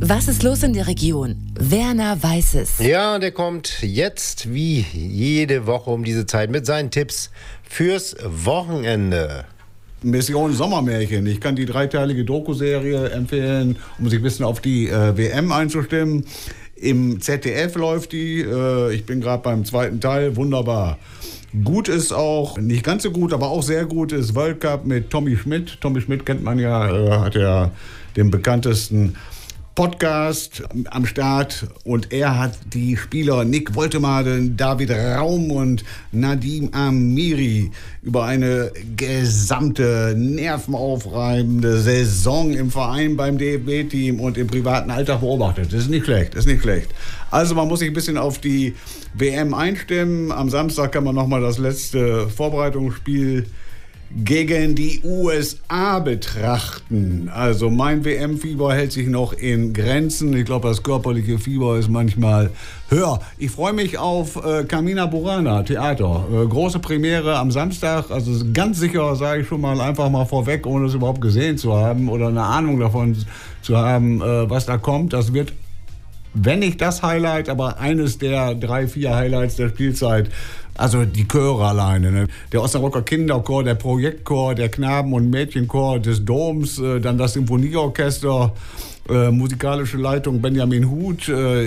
Was ist los in der Region? Werner weiß es. Ja, der kommt jetzt wie jede Woche um diese Zeit mit seinen Tipps fürs Wochenende. Mission Sommermärchen. Ich kann die dreiteilige Doku-Serie empfehlen, um sich ein bisschen auf die WM einzustimmen. Im ZDF läuft die. Ich bin gerade beim zweiten Teil. Wunderbar. Gut ist auch, nicht ganz so gut, aber auch sehr gut ist World Cup mit Tommy Schmidt. Tommy Schmidt kennt man ja, hat ja den bekanntesten Podcast am Start, und er hat die Spieler Nick Woltemade, David Raum und Nadim Amiri über eine gesamte nervenaufreibende Saison im Verein, beim DFB-Team und im privaten Alltag beobachtet. Das ist nicht schlecht, Also man muss sich ein bisschen auf die WM einstimmen. Am Samstag kann man nochmal das letzte Vorbereitungsspiel gegen die USA betrachten. Also mein WM-Fieber hält sich noch in Grenzen. Ich glaube, das körperliche Fieber ist manchmal höher. Ich freue mich auf Carmina Burana Theater. Große Premiere am Samstag. Also ganz sicher, sage ich schon mal, einfach mal vorweg, ohne es überhaupt gesehen zu haben oder eine Ahnung davon zu haben, was da kommt. Das wird, wenn nicht das Highlight, aber eines der 3-4 Highlights der Spielzeit. Also die Chöre alleine, ne? Der Osnabrücker Kinderchor, der Projektchor, der Knaben- und Mädchenchor des Doms, dann das Symphonieorchester, musikalische Leitung Benjamin Huth,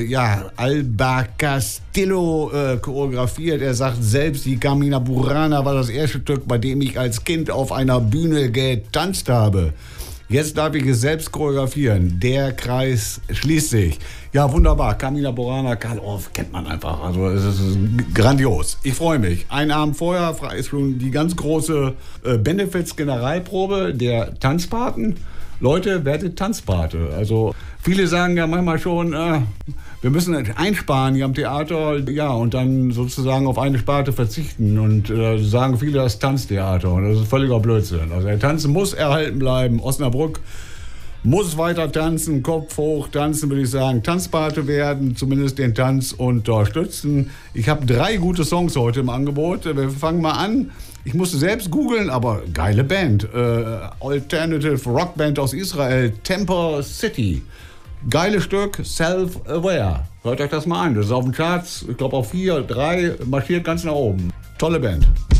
Alba Castillo choreografiert. Er sagt selbst, die Carmina Burana war das erste Stück, bei dem ich als Kind auf einer Bühne getanzt habe. Jetzt darf ich es selbst choreografieren. Der Kreis schließt sich. Ja, wunderbar. Carmina Burana, Karl Orff kennt man einfach. Also es ist grandios. Ich freue mich. Einen Abend vorher ist schon die ganz große Benefits-Generalprobe der Tanzpaten. Leute, werdet Tanzpate. Also viele sagen ja manchmal schon, wir müssen einsparen hier am Theater, ja, und dann sozusagen auf eine Sparte verzichten. Und sagen viele, das Tanztheater. Und das ist völliger Blödsinn. Also der Tanzen muss erhalten bleiben. Osnabrück muss weiter tanzen, Kopf hoch tanzen, würde ich sagen. Tanzpate werden, zumindest den Tanz unterstützen. Ich habe 3 gute Songs heute im Angebot. Wir fangen mal an. Ich musste selbst googeln, aber geile Band. Alternative Rockband aus Israel, Temper City. Geiles Stück, Self-Aware. Hört euch das mal an. Das ist auf den Charts, ich glaube auf 4, 3, marschiert ganz nach oben. Tolle Band.